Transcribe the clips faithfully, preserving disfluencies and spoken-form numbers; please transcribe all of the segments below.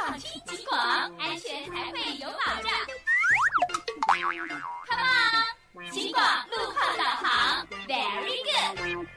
放轻警广，安全才会有保障。Come on， 警广路况导航 ，Very good。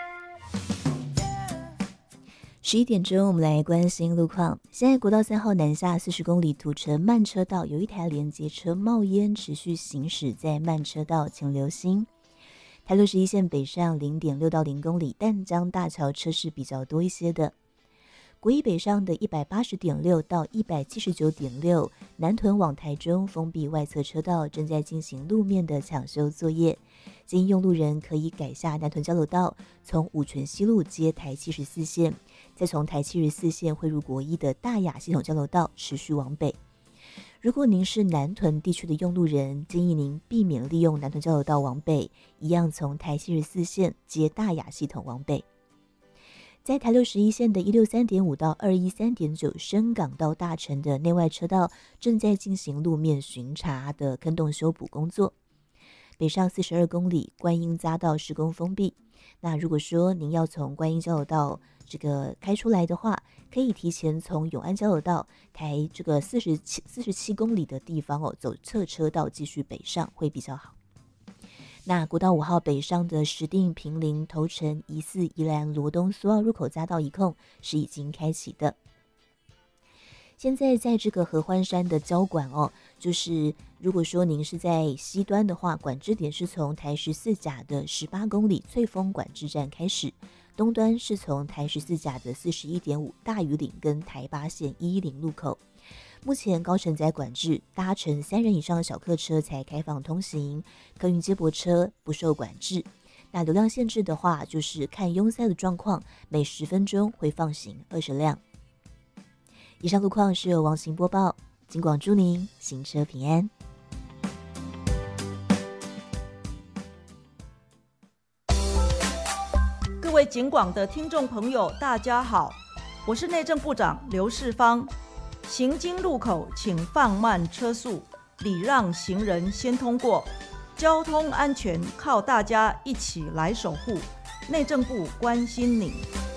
十一点钟，我们来关心路况。现在国道三号南下四十公里土城慢车道有一台连接车冒烟，持续行驶在慢车道，请留心。台六十一线北上 零点六到零公里，淡江大桥车是比较多一些的。国一北上的 一百八十点六 到 一百七十九点六， 南屯往台中封闭外侧车道正在进行路面的抢修作业，建议用路人可以改下南屯交流道，从五权西路接台七十四线，再从台七十四线汇入国一的大雅系统交流道持续往北。如果您是南屯地区的用路人，建议您避免利用南屯交流道往北，一样从台七十四线接大雅系统往北。在台六十一线的 一六三点五 到 二一三点九 深港到大城的内外车道正在进行路面巡查的坑洞修补工作。北上四十二公里观音匝道施工封闭，那如果说您要从观音交流道这个开出来的话，可以提前从永安交流道台这个四十七四十七公里的地方哦，走侧车道继续北上会比较好。那国道五号北上的石碇、坪林、头城、宜四、宜兰、罗东、苏澳入口匝道一控是已经开启的。现在在这个合欢山的交管哦，就是如果说您是在西端的话，管制点是从台十四甲的十八公里翠峰管制站开始，东端是从台十四甲的四十一点五大屿岭跟台八线一一零路口。目前高承载管制，搭乘三人以上的小客车才开放通行，客运接驳车不受管制。那流量限制的话，就是看拥塞的状况，每十分钟会放行二十辆。以上路况是由王行播报，警广祝您行车平安。 各位警广的听众朋友，大家好，我是内政部长刘世芳。行经路口请放慢车速，礼让行人先通过。交通安全靠大家一起来守护。内政部关心你。